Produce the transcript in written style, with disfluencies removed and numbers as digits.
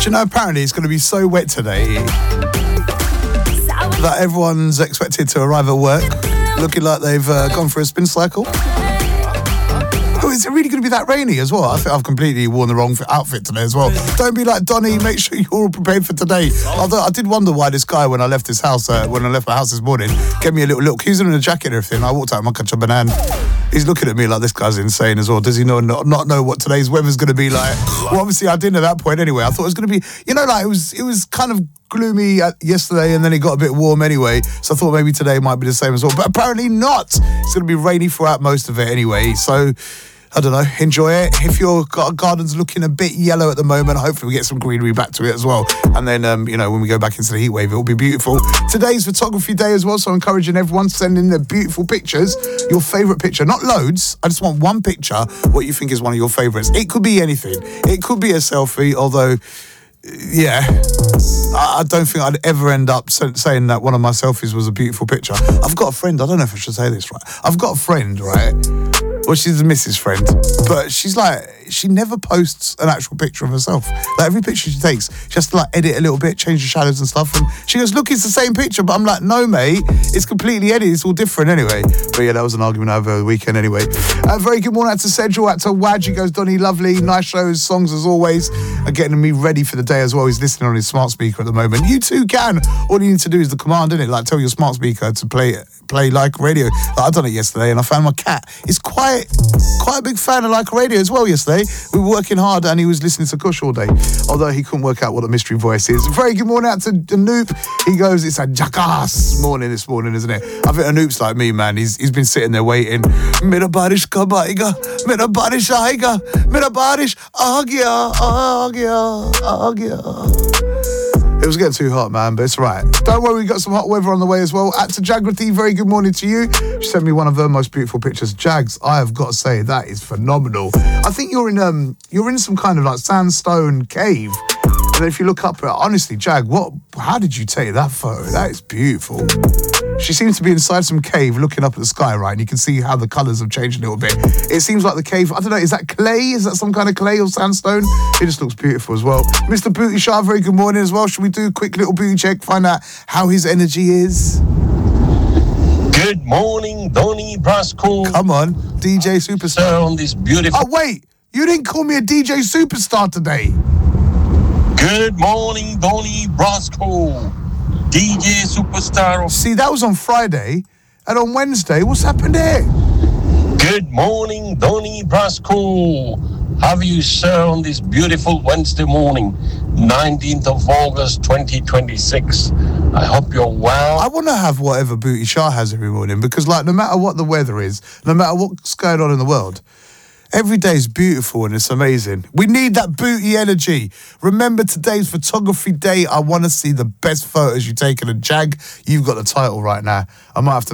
you know, apparently it's going to be so wet today that everyone's expected to arrive at work looking like they've gone for a spin cycle. Oh, is it really going to be that rainy as well? I think I've completely worn the wrong outfit today as well. Don't be like Donny, make sure you're all prepared for today. Although I did wonder why this guy, when I left his house, when I left my house this morning, gave me a little look. He was in a jacket and everything. I walked out, Makacha Banan. He's looking at me like this guy's insane as well. Does he not know what today's weather's going to be like? Well, obviously I didn't at that point anyway. I thought it was going to be, you know, like it was kind of gloomy yesterday and then it got a bit warm anyway. So I thought maybe today might be the same as well. But apparently not. It's going to be rainy throughout most of it anyway. So I don't know, enjoy it. If your garden's looking a bit yellow at the moment, hopefully we get some greenery back to it as well. And then, you know, when we go back into the heat wave, it'll be beautiful. Today's photography day as well, so I'm encouraging everyone to send in their beautiful pictures. Your favourite picture, not loads. I just want one picture, what you think is one of your favourites. It could be anything. It could be a selfie, although, yeah, I don't think I'd ever end up saying that one of my selfies was a beautiful picture. I've got a friend, I don't know if I should say this right. I've got a friend, right? Well, she's a Mrs. friend, but she's like, she never posts an actual picture of herself. Like every picture she takes, she has to like edit a little bit, change the shadows and stuff. And she goes, look, it's the same picture. But I'm like, no, mate, it's completely edited. It's all different anyway. But yeah, that was an argument over the weekend anyway. Very good morning out to Cedral, out to Wad. He goes, Donny, lovely, nice shows, songs as always. Getting me ready for the day as well. He's listening on his smart speaker at the moment. You too can. All you need to do is the command, innit? Like tell your smart speaker to play like radio. Like, I done it yesterday and I found my cat. He's quite a big fan of like radio as well yesterday. We were working hard and he was listening to Kush all day, although he couldn't work out what the mystery voice is. Very good morning out to Anoop. He goes, it's a jackass morning this morning, isn't it? I think Anoop's like me, man. He's been sitting there waiting. Mera barish kab aayega, mera barish aayega, mera barish aa gaya. It was getting too hot, man, but it's right. Don't worry, we got some hot weather on the way as well. At to Jagrati, very good morning to you. She sent me one of her most beautiful pictures. Jags, I have got to say, that is phenomenal. I think you're in some kind of like sandstone cave. And if you look up, honestly, Jag, how did you take that photo? That is beautiful. She seems to be inside some cave looking up at the sky, right? And you can see how the colours have changed a little bit. It seems like the cave, I don't know, is that clay? Is that some kind of clay or sandstone? It just looks beautiful as well. Mr. Booty Shah, very good morning as well. Should we do a quick little booty check, find out how his energy is? Good morning, Donny Brasco. Come on, DJ Superstar. Sir, on this beautiful... Oh, wait, you didn't call me a DJ Superstar today. Good morning, Donny Brasco. DJ Superstar. See, that was on Friday, and on Wednesday, what's happened here? Good morning, Donny Brasco. Have you, sir, on this beautiful Wednesday morning, 19th of August, 2026. I hope you're well. I want to have whatever Booty Shah has every morning, because, like, no matter what the weather is, no matter what's going on in the world, every day is beautiful and it's amazing. We need that booty energy. Remember, today's photography day. I want to see the best photos you've taken. And Jag, you've got the title right now. I might have to